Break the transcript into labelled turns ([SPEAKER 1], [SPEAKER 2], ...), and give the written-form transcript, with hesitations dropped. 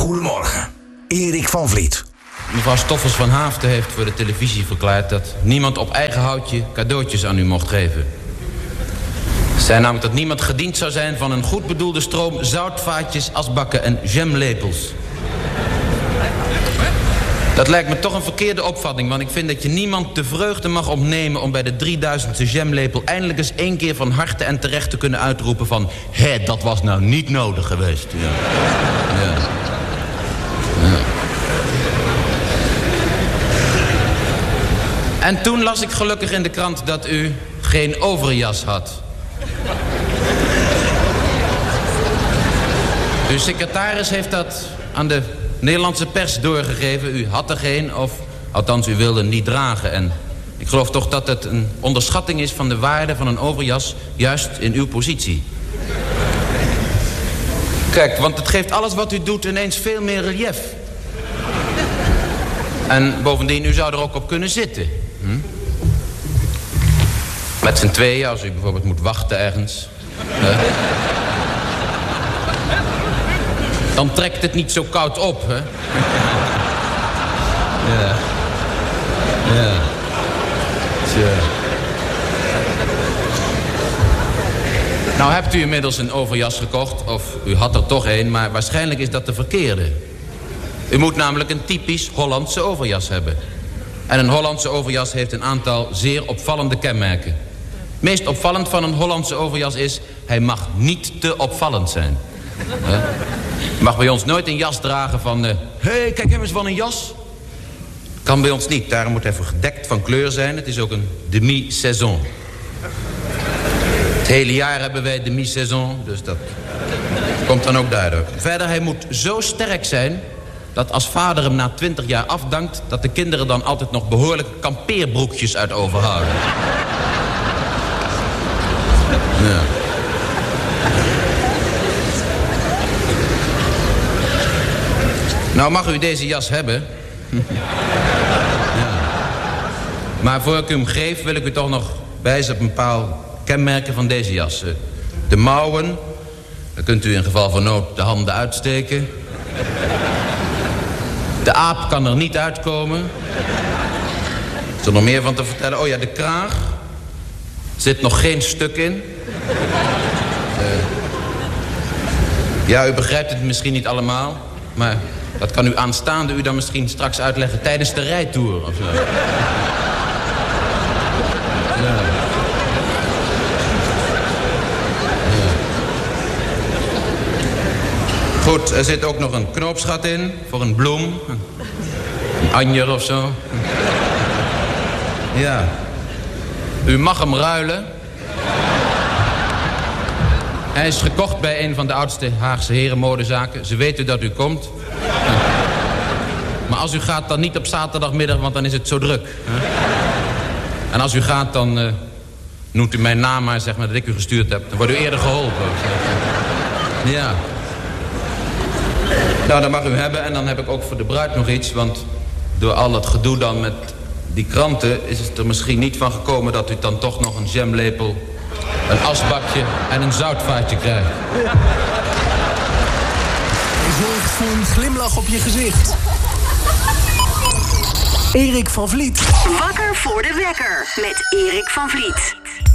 [SPEAKER 1] Goedemorgen, Erik van Vliet.
[SPEAKER 2] Mevrouw Stoffels van Haafden heeft voor de televisie verklaard dat niemand op eigen houtje cadeautjes aan u mocht geven. Ze zei namelijk dat niemand gediend zou zijn van een goed bedoelde stroom zoutvaatjes, asbakken en jamlepels. Dat lijkt me toch een verkeerde opvatting, want ik vind dat je niemand de vreugde mag ontnemen om bij de 3000ste jamlepel eindelijk eens 1 keer van harte en terecht te kunnen uitroepen van, hé, dat was nou niet nodig geweest. Ja. Ja. Ja. En toen las ik gelukkig in de krant dat u geen overjas had. Uw secretaris heeft dat aan de Nederlandse pers doorgegeven. U had er geen, of althans u wilde niet dragen. En ik geloof toch dat het een onderschatting is van de waarde van een overjas, juist in uw positie. Kijk, want het geeft alles wat u doet ineens veel meer relief. En bovendien, u zou er ook op kunnen zitten. Met z'n tweeën, als u bijvoorbeeld moet wachten ergens. Dan trekt het niet zo koud op, hè? Ja. Ja. Tja. Nou hebt u inmiddels een overjas gekocht, of u had er toch een, maar waarschijnlijk is dat de verkeerde. U moet namelijk een typisch Hollandse overjas hebben. En een Hollandse overjas heeft een aantal zeer opvallende kenmerken. Meest opvallend van een Hollandse overjas is, hij mag niet te opvallend zijn. Je mag bij ons nooit een jas dragen van, hé, kijk hem eens van een jas. Kan bij ons niet, daarom moet hij gedekt van kleur zijn. Het is ook een demi-saison. Het hele jaar hebben wij demi-saison, dus dat komt dan ook daardoor. Verder, hij moet zo sterk zijn dat als vader hem na 20 jaar afdankt, dat de kinderen dan altijd nog behoorlijke kampeerbroekjes uit overhouden. Ja. Nou mag u deze jas hebben. Ja. Maar voor ik u hem geef, wil ik u toch nog wijzen op een paar kenmerken van deze jas. De mouwen, dan kunt u in geval van nood de handen uitsteken. De aap kan er niet uitkomen. Is er nog meer van te vertellen? Oh ja, de kraag. Zit nog geen stuk in. Ja, u begrijpt het misschien niet allemaal, maar dat kan uw aanstaande u dan misschien straks uitleggen tijdens de rijtour of zo. Ja. Ja. Goed, er zit ook nog een knoopsgat in voor een bloem. Een anjer of zo. Ja. U mag hem ruilen. Hij is gekocht bij een van de oudste Haagse herenmodezaken. Ze weten dat u komt. Maar als u gaat, dan niet op zaterdagmiddag, want dan is het zo druk. En als u gaat, dan noemt u mijn naam maar, zeg maar dat ik u gestuurd heb. Dan wordt u eerder geholpen. Ja. Nou, dat mag u hebben. En dan heb ik ook voor de bruid nog iets. Want door al het gedoe dan met die kranten is het er misschien niet van gekomen dat u dan toch nog een jamlepel, een asbakje en een zoutvaatje krijgt.
[SPEAKER 1] Je zorgt voor een glimlach op je gezicht. Erik van Vliet.
[SPEAKER 3] Wakker voor de wekker met Erik van Vliet.